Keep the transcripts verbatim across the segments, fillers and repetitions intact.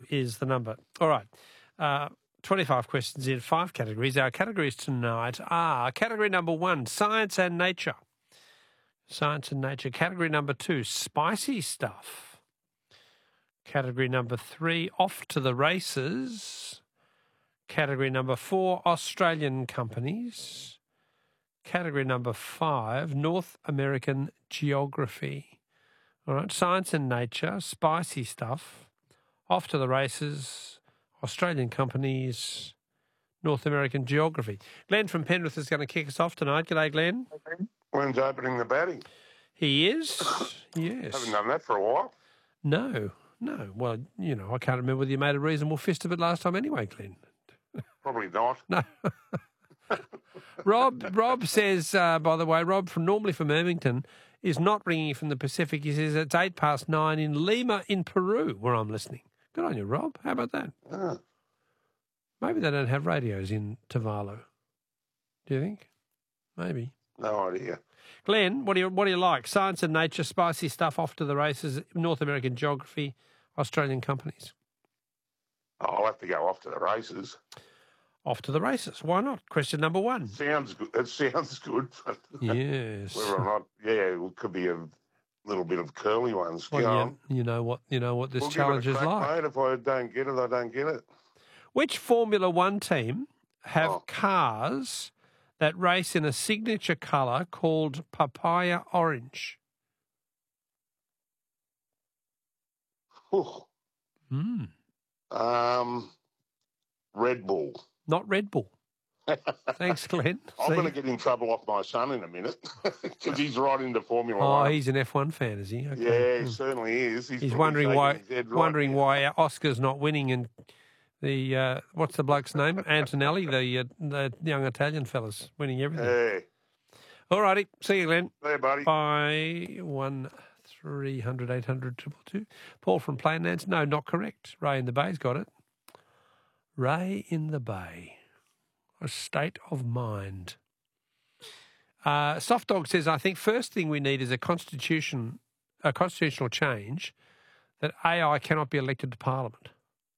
is the number. All right. Uh, twenty-five questions in five categories. Our categories tonight are category number one, science and nature. Science and nature. Category number two, spicy stuff. Category number three, off to the races. Category number four, Australian companies. Category number five, North American geography. All right, science and nature, spicy stuff, off to the races, Australian companies, North American geography. Glenn from Penrith is going to kick us off tonight. G'day, Glenn. When's opening the batting? He is, yes. Haven't done that for a while. No, no. Well, you know, I can't remember whether you made a reasonable fist of it last time anyway, Glenn. Probably not. No. Rob Rob says, uh, by the way, Rob from normally from Ermington is not ringing from the Pacific. He says it's eight past nine in Lima in Peru where I'm listening. Good on you, Rob. How about that? Ah. Maybe they don't have radios in Tuvalu. Do you think? Maybe. No idea. Glenn, what do you what do you like? Science and nature, spicy stuff, off to the races, North American geography, Australian companies. I'll have to go off to the races. Off to the races. Why not? Question number one. Sounds good. It sounds good. Yes. Whether or not, yeah, it could be a little bit of curly ones. Well, Go yeah, on. you know what you know what this We'll challenge give it a is crack, like. mate. If I don't get it, I don't get it. Which Formula One team have Oh. cars that race in a signature colour called papaya orange? Whew. Hmm. Um, Red Bull. Not Red Bull. Thanks, Glenn. I'm See? going to get in trouble off my son in a minute because he's right into Formula Oh, One. he's an F one fan, is he? Okay. Yeah, he Hmm. certainly is. He's, He's probably wondering shaking why his head right wondering now. why Oscar's not winning and the uh, what's the bloke's name? Antonelli, the uh, the young Italian fella's winning everything. Yeah. All righty. See you, Glenn. There, buddy. By one three hundred eight hundred two two. Paul from Plainlands. No, not correct. Ray in the Bay's got it. Ray in the Bay. A state of mind. Uh, Soft Dog says, I think first thing we need is a constitution, a constitutional change that A I cannot be elected to Parliament.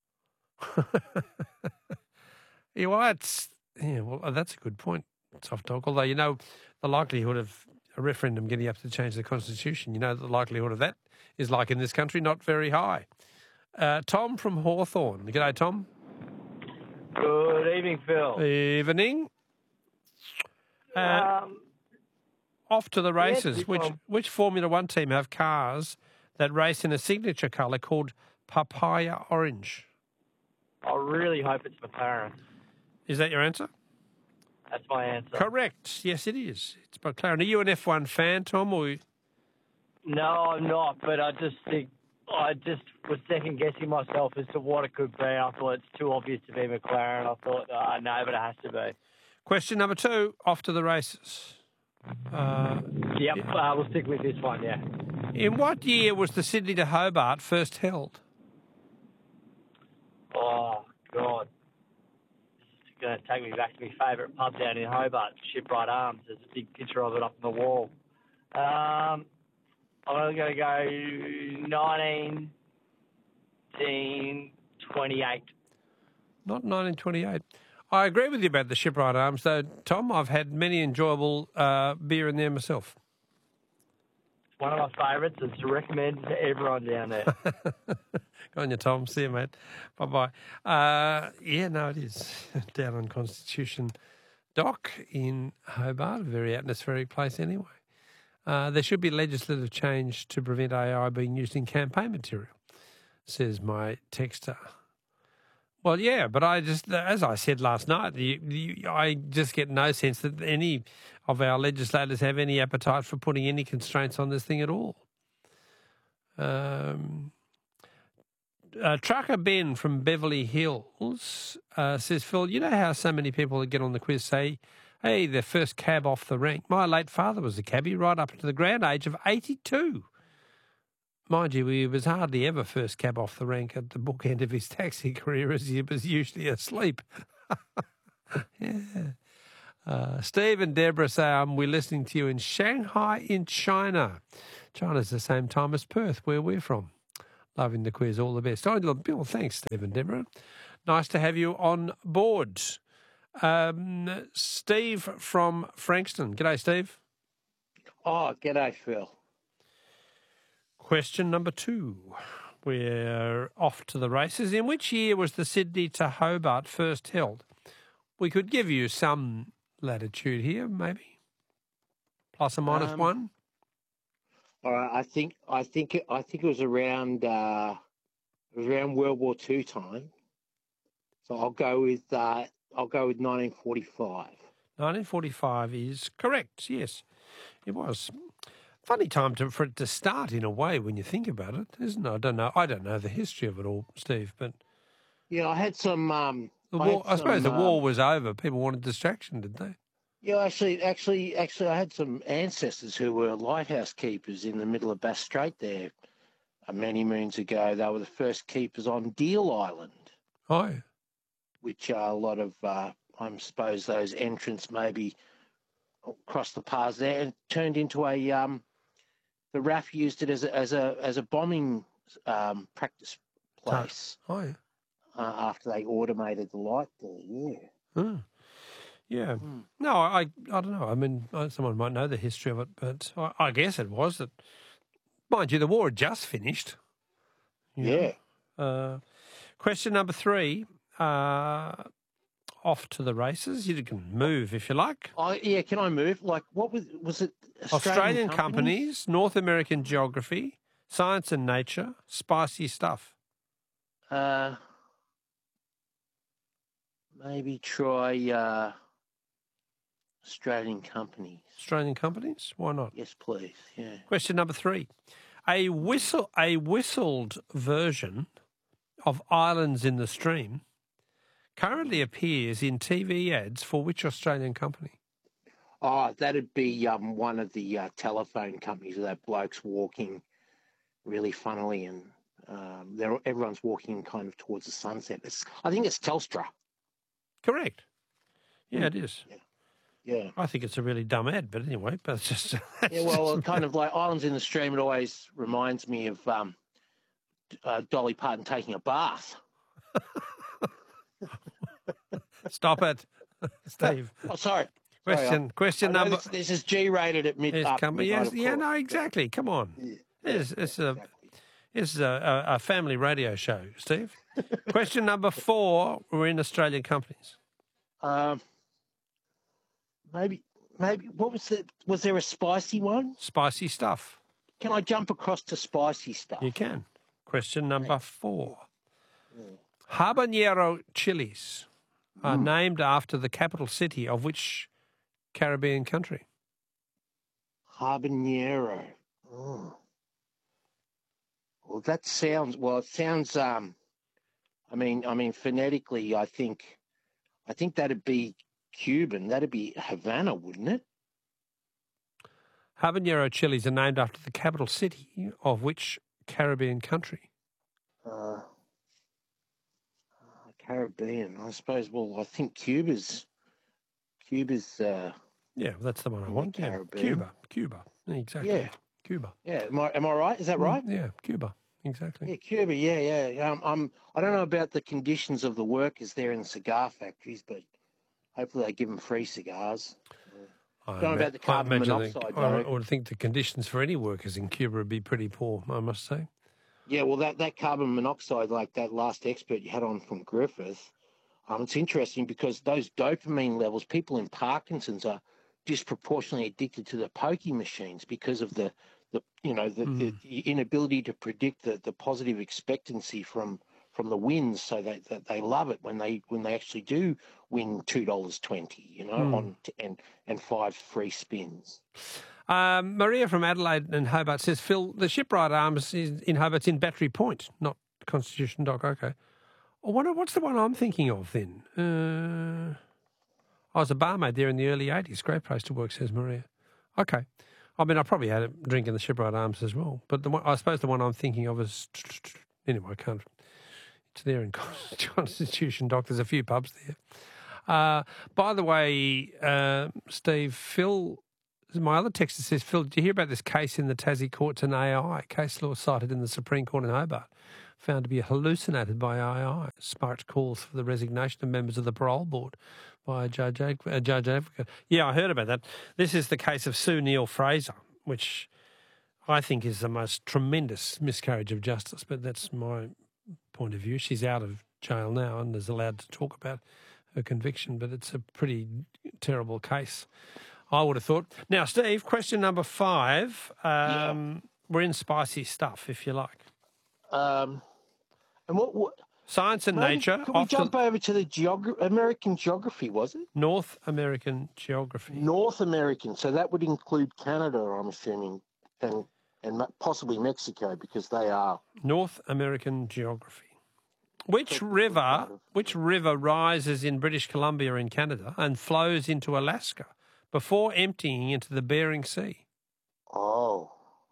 Yeah, well, that's, yeah, well, that's a good point, Soft Dog. Although, you know, the likelihood of a referendum getting up to change the constitution, you know, the likelihood of that is like in this country, not very high. Uh, Tom from Hawthorne. G'day, Tom. Good evening, Phil. Evening. Uh, Um, off to the races. yeah, which well- which Formula One team have cars that race in a signature colour called papaya orange? I really hope it's McLaren. Is that your answer? That's my answer. Correct. Yes, it is. It's McLaren. Are you an F one fan, Tom? Or No, I'm not, but I just think I just was second guessing myself as to what it could be. I thought it's too obvious to be McLaren. I thought, uh, no, but it has to be. question number two? Off to the races. Uh, Yep, uh, we'll stick with this one, yeah. in what year was the Sydney to Hobart first held? Oh, God. This is going to take me back to my favourite pub down in Hobart, Shipwright Arms. There's a big picture of it up on the wall. Um, I'm going to go nineteen twenty-eight. Not nineteen twenty-eight. I agree with you about the Shipwright Arms, though, Tom. I've had many enjoyable uh, beer in there myself. One of my favourites. It's recommended to everyone down there. Go on you, Tom. See you, mate. Bye-bye. Uh, yeah, no, it is. Down on Constitution Dock in Hobart, a very atmospheric place anyway. Uh, there should be legislative change to prevent A I being used in campaign material, says my texter. Well, yeah, but I just, as I said last night, you, you, I just get no sense that any of our legislators have any appetite for putting any constraints on this thing at all. Um, uh, Trucker Ben from Beverly Hills uh, says, Phil, you know how so many people that get on the quiz say, hey, their first cab off the rank. My late father was a cabbie right up to the grand age of eighty-two. Mind you, he was hardly ever first cab off the rank at the bookend of his taxi career as he was usually asleep. Yeah. Uh, Steve and Deborah say, um, we're listening to you in Shanghai in China. China's the same time as Perth, where we're from. Loving the quiz. All the best. Oh, Bill, thanks, Steve and Deborah. Nice to have you on board. Um, Steve from Frankston. G'day, Steve. Oh, g'day, Phil. Question number two. We're off to the races. In which year was the Sydney to Hobart first held? We could give you some latitude here, maybe. Plus or minus Um, one. All right, I think I think it, I think it was around uh, it was around World War Two time. So I'll go with uh, I'll go with nineteen forty-five. nineteen forty-five is correct. Yes, it was. Funny time to, for it to start in a way when you think about it, isn't it? I don't know. I don't know the history of it all, Steve. But Yeah, I had some. Um, the I, war, had I suppose some, the war um, was over. People wanted distraction, did they? Yeah, actually, actually, actually, I had some ancestors who were lighthouse keepers in the middle of Bass Strait there uh, many moons ago. They were the first keepers on Deal Island, Oh, which are a lot of, uh, I suppose, those entrants maybe crossed the paths there and turned into a. Um, the R A F used it as a as a as a bombing um, practice place oh, yeah. uh, after they automated the light there. Yeah. Hmm. Yeah. Hmm. No, I, I don't know. I mean, uh, someone might know the history of it, but I, I guess it was that. Mind you, the war had just finished. you know. Yeah. Uh, question number three. Uh, off to the races. You can move if you like. I yeah. Can I move? Like, what was was it? Australian, Australian companies? companies, North American geography, science and nature, spicy stuff. Uh, maybe try uh, Australian companies. Australian companies? Why not? Yes, please. Yeah. Question number three. A whistle, a whistled version of Islands in the Stream currently appears in T V ads for which Australian company? Oh, that'd be um, one of the uh, telephone companies where that bloke's walking really funnily and um, they're, everyone's walking kind of towards the sunset. It's, I think it's Telstra. Correct. Yeah, it is. Yeah. I think it's a really dumb ad, but anyway, but it's just... It's Yeah, well, just- kind of like Islands in the Stream, it always reminds me of um, uh, Dolly Parton taking a bath. Stop it, Steve. Oh, sorry. Question, Sorry, question I know number... This, this is G-rated at mid. Yes, up come, midnight, yes, of yeah, course. no, exactly. Come on. Yeah. It's, it's, a, Exactly. it's a, a, a family radio show, Steve. Question number four. We're in Australian companies. Um, maybe, maybe. What was it? Was there a spicy one? Spicy stuff. Can I jump across to spicy stuff? You can. Question number four. Habanero chilies are named after the capital city of which Caribbean country? Habanero. Oh. Well, that sounds. Well, it sounds. Um, I mean, I mean, phonetically, I think, I think that'd be Cuban. That'd be Havana, wouldn't it? Habanero chilies are named after the capital city of which Caribbean country? Uh, uh, Caribbean. I suppose. Well, I think Cuba's. Cuba's. Uh, Yeah, that's the one I want. Yeah, Caribbean. Cuba. Cuba. Exactly. Yeah. Cuba. yeah. Am I? Am I right? Is that right? Mm, yeah, Cuba. Exactly. Yeah, Cuba. Yeah, yeah. Um, I'm. I don't know about the conditions of the workers there in cigar factories, but hopefully they give them free cigars. I Don't know ima- about the I carbon imagine monoxide, the, I though. would think the conditions for any workers in Cuba would be pretty poor, I must say. Yeah, well, that, that carbon monoxide, like that last expert you had on from Griffith, um, it's interesting because those dopamine levels, people in Parkinson's are disproportionately addicted to the pokey machines because of the, the you know, the, Mm. the, the inability to predict the, the positive expectancy from from the wins, so that, that they love it when they when they actually do win two dollars twenty, you know, Mm. on t- and and five free spins. Um, Maria from Adelaide and Hobart says, Phil, the Shipwright Arms is in Hobart's in Battery Point, not Constitution Dock. Okay. I wonder, what's the one I'm thinking of then? Uh, I was a barmaid there in the early eighties. Great place to work, says Maria. Okay. I mean, I probably had a drink in the Shipwright Arms as well. But the one, I suppose the one I'm thinking of is... Anyway, I can't... It's there in Constitution Dock. There's a few pubs there. Uh, by the way, uh, Steve, Phil My other texter says, Phil, did you hear about this case in the Tassie courts in A I? Case law cited in the Supreme Court in Hobart, found to be hallucinated by A I, sparked calls for the resignation of members of the parole board by a judge, a judge advocate. Yeah, I heard about that. This is the case of Sue Neal-Fraser, which I think is the most tremendous miscarriage of justice, but that's my point of view. She's out of jail now and is allowed to talk about her conviction, but it's a pretty terrible case, I would have thought. Now, Steve, question number five. Um, Yeah. We're in spicy stuff, if you like. Um, and what, what Science and maybe- nature. Can we often- jump over to the geog- American geography, was it? North American geography. North American. So that would include Canada, I'm assuming, and, and ma- possibly Mexico, because they are. North American geography. Which Technically river, part of- which river rises in British Columbia in Canada and flows into Alaska before emptying into the Bering Sea? Oh.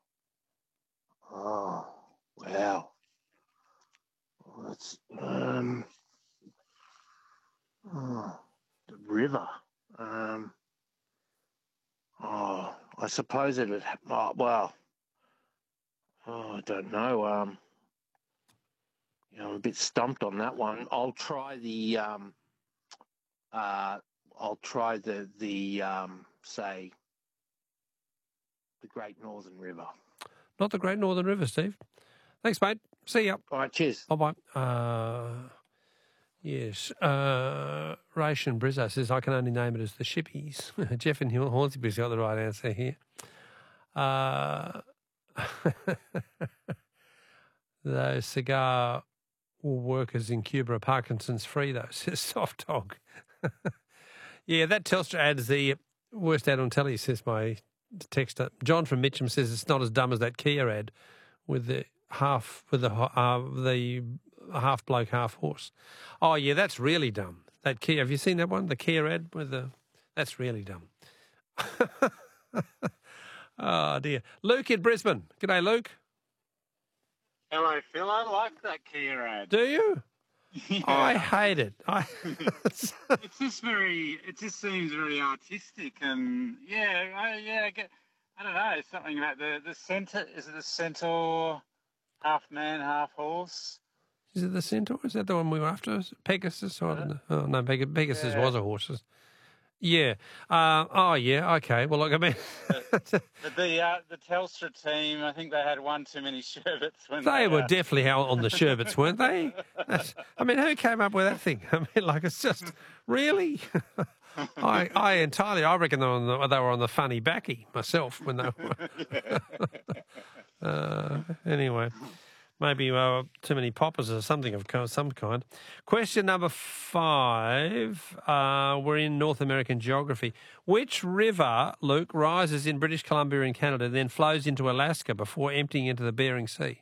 Oh. Wow. That's um. Oh, the river. Um. Oh, I suppose it would. Oh, well. Oh, I don't know. Um. You know, I'm a bit stumped on that one. I'll try the. Um. Uh. I'll try the the um. Say. The Great Northern River. Not the Great Northern River, Steve. Thanks, mate. See ya. All right. Cheers. Bye-bye. Uh, yes. Uh, Ration Brizzo says, I can only name it as the Shippies. Jeff and Hornsby's got the right answer here. Uh, those cigar workers in Cuba are Parkinson's free, though, says Soft Dog. Yeah, that Telstra ad's the worst ad on telly, says my texter. John from Mitcham says it's not as dumb as that Kia ad with the half with the uh, the half bloke, half horse. Oh yeah, that's really dumb. That Kia, have you seen that one? The Kia ad with the that's really dumb. Oh dear. Luke in Brisbane. G'day, Luke. Hello, Phil. I like that Kia ad. Do you? Yeah. I hate it. I It's just very. It just seems very artistic, and yeah, I, yeah. I, get, I don't know. Something about the the centaur. Is it the centaur? Half man, half horse. Is it the Centaur? Is that the one we were after? Is it Pegasus? Or I don't know. Oh no, Peg- Pegasus Yeah. was a horse. Yeah. Uh, oh yeah. Okay. Well, look, I mean, But the uh, the Telstra team, I think they had one too many sherbets when they they were uh, definitely out on the sherbets, weren't they? That's, I mean, who came up with that thing? I mean, like, it's just really. I, I entirely. I reckon they were on the, they were on the funny backy myself when they were. uh, anyway, maybe uh, too many poppers or something of co- some kind. Question number five. Uh, we're in North American geography. Which river, Luke, rises in British Columbia in Canada, then flows into Alaska before emptying into the Bering Sea?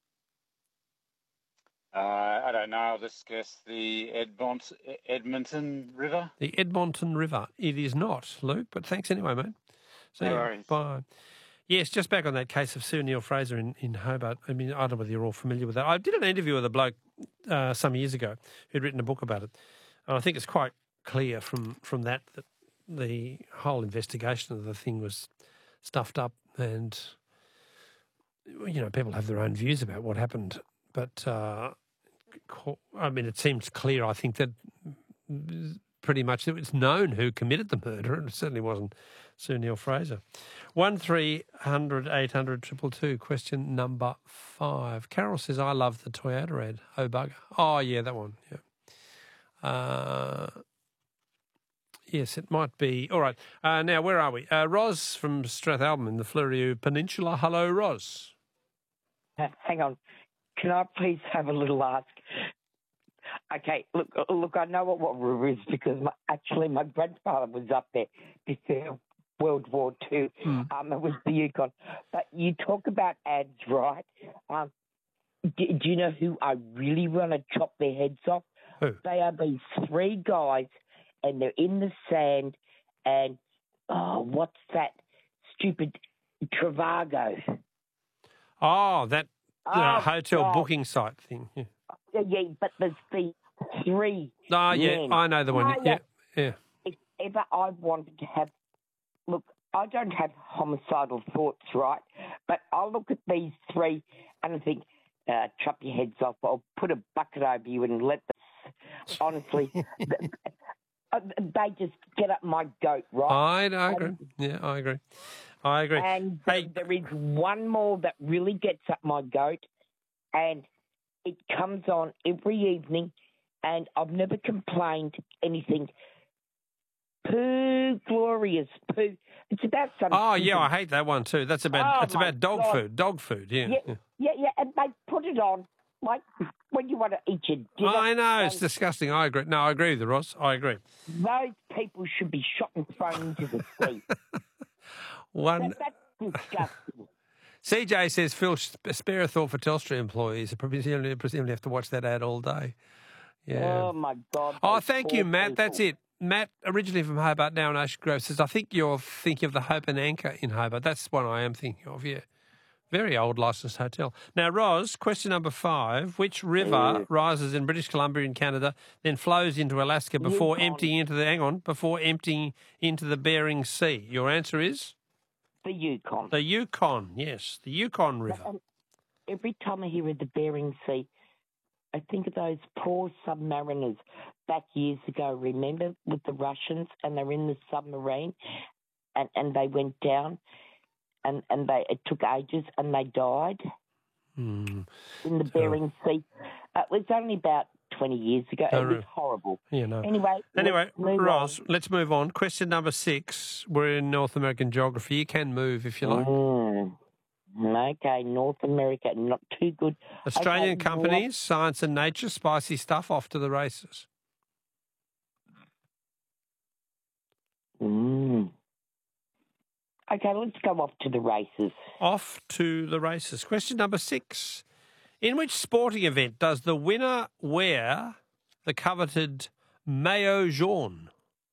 Uh, I don't know. I'll just guess the Edmont, Edmonton River. The Edmonton River. It is not, Luke, but thanks anyway, mate. See No you. worries. Bye. Yes, just back on that case of Sue Neal-Fraser in, in Hobart. I mean, I don't know whether you're all familiar with that. I did an interview with a bloke uh, some years ago who'd written a book about it. And I think it's quite clear from, from that that the whole investigation of the thing was stuffed up and, you know, people have their own views about what happened. But, uh, I mean, it seems clear, I think, that pretty much it's known who committed the murder, and it certainly wasn't Sue Neal-Fraser. One three hundred eight hundred triple two. Question number five. Carol says, "I love the Toyota ad. Oh bugger! Oh yeah, that one. Yeah. Uh, yes, it might be. All right. Uh, now, where are we? Uh, Ros from Strathalbyn in the Fleurieu Peninsula. Hello, Ros. Uh, Hang on. Can I please have a little ask? Okay, look, look. I know what, what river is because my, actually my grandfather was up there before World War Two. Hmm. Um, it was the Yukon. But you talk about ads, right? Um, do, do you know who I really want to chop their heads off? Who? They are these three guys, and they're in the sand, and oh, what's that stupid Trivago? Oh, that uh, Oh, hotel God. booking site thing. Yeah. Yeah, yeah, but there's the three. Oh, yeah, men. I know the one. Oh, Yeah, yeah. If ever I wanted to have, look, I don't have homicidal thoughts, right? But I look at these three and I think, uh, chop your heads off. I'll put a bucket over you and let them. Honestly, they just get up my goat, right? I, I agree. And, yeah, I agree. I agree. And hey. there is one more that really gets up my goat, and it comes on every evening, and I've never complained anything. Poo, glorious poo. It's about some. Oh yeah, I hate that one too. That's about oh, it's about dog God. food. Dog food. Yeah. Yeah, yeah. yeah, yeah. And they put it on like when you want to eat your dinner. I know it's disgusting. I agree. No, I agree with you, Ross. I agree. Those people should be shot and thrown into the sea. One. That, that's disgusting. C J says, Phil, spare a thought for Telstra employees. Presumably, presumably have to watch that ad all day. Yeah. Oh my God. Oh, thank you, Matt. People. That's it. Matt, originally from Hobart, now in Ocean Grove, says, I think you're thinking of the Hope and Anchor in Hobart. That's one I am thinking of, yeah. Very old licensed hotel. Now, Ros, question number five. Which river Yeah. rises in British Columbia in Canada, then flows into Alaska before Yukon. emptying into the, hang on, before emptying into the Bering Sea? Your answer is? The Yukon. The Yukon, yes. The Yukon River. Um, every time I hear of the Bering Sea, I think of those poor submariners back years ago, remember, with the Russians, and they're in the submarine, and, and they went down, and, and they it took ages, and they died Mm. in the Bering Sea. Uh, it was only about twenty years ago. No, it was no. horrible. Yeah, no. Anyway, Anyway, let's move Ros, on. let's move on. Question number six. We're in North American geography. You can move if you like. Mm. Okay, North America, not too good. Australian Okay, companies, Science and Nature, spicy stuff, off to the races. Mm. Okay, let's go off to the races. Off to the races. Question number six. In which sporting event does the winner wear the coveted maillot jaune?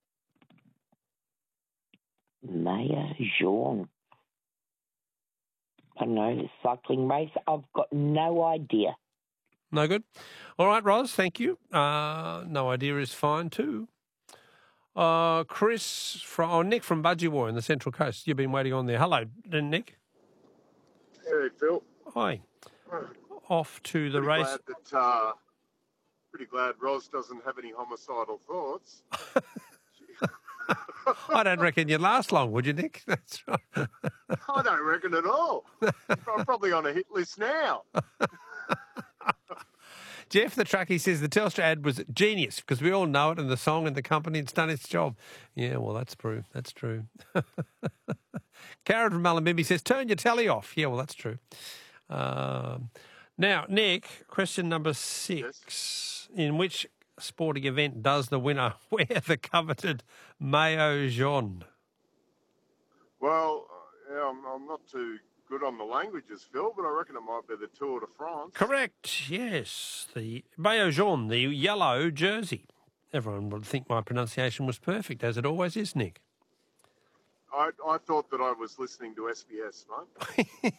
Maillot jaune. I don't know, the cycling race. I've got no idea. No good? All right, Ros, thank you. Uh, no idea is fine too. Uh, Chris from oh, Nick from Budgewoi in the Central Coast. You've been waiting on there. Hello, Nick. Hey, Phil. Hi. Off to the Pretty race. glad that, uh, pretty glad Ros doesn't have any homicidal thoughts. I don't reckon you'd last long, would you, Nick? That's right. I don't reckon at all. I'm probably on a hit list now. Jeff, the truckie, says the Telstra ad was genius because we all know it and the song and the company, it's done its job. Yeah, well, that's true. That's true. Karen from Mullumbimby says, turn your telly off. Yeah, well, that's true. Um, now, Nick, question number six. Yes. In which sporting event does the winner wear the coveted maillot jaune? Well, uh, yeah, I'm, I'm not too good on the languages, Phil, but I reckon it might be the Tour de France. Correct, yes. The maillot jaune, the yellow jersey. Everyone would think my pronunciation was perfect, as it always is, Nick. I, I thought that I was listening to S B S, mate.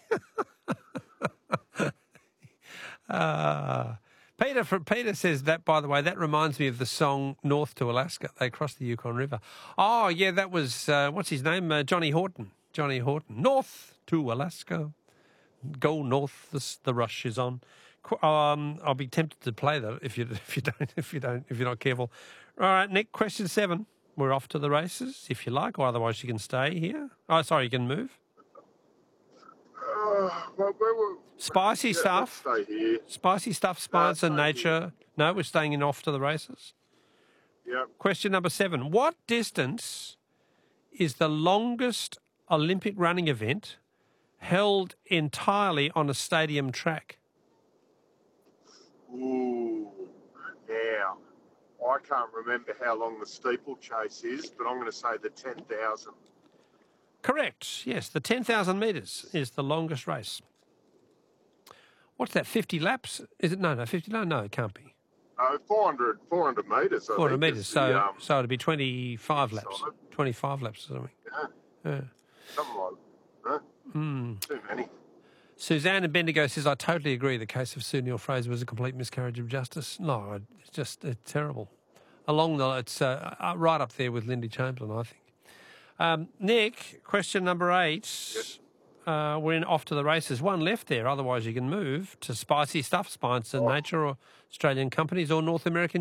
uh, Peter from Peter says that, by the way, that reminds me of the song North to Alaska. They crossed the Yukon River. Oh, yeah, that was, uh, what's his name? Uh, Johnny Horton. Johnny Horton. North to Alaska. Go north, the, the rush is on. Um, I'll be tempted to play that if you if you don't if you don't if you're not careful. All right, Nick. Question seven. We're off to the races, if you like, or otherwise you can stay here. Oh, sorry, you can move. Uh, well, where were, Spicy yeah, stuff. let's stay here. Spicy stuff. Science No, and stay nature. here. No, we're staying in off to the races. Yep. Question number seven. What distance is the longest Olympic running event held entirely on a stadium track? Ooh, now, I can't remember how long the steeplechase is, but I'm going to say the ten thousand. Correct. Yes, the ten thousand metres is the longest race. What's that, fifty laps? Is it? No, no, fifty, no, no, it can't be. Uh, four hundred, four hundred metres, I four hundred think. metres, is so, the, um, so it'd be twenty-five laps. inside. twenty-five laps or something. Yeah, Yeah. something like that. Huh? Mm. Too many. Suzanne and Bendigo says, I totally agree. The case of Sue Neil-Fraser was a complete miscarriage of justice. No, it's just it's terrible. Along the, it's uh, right up there with Lindy Chamberlain, I think. Um, Nick, question number eight. Uh, we're in off to the races. One left there. Otherwise, you can move to spicy stuff, Science and Nature, or Australian companies, or North American